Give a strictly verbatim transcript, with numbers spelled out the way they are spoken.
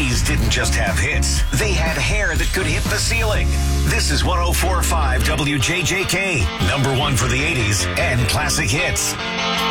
eighties didn't just have hits. They had hair that could hit the ceiling. This is one oh four point five W J J K, number one for the eighties and classic hits.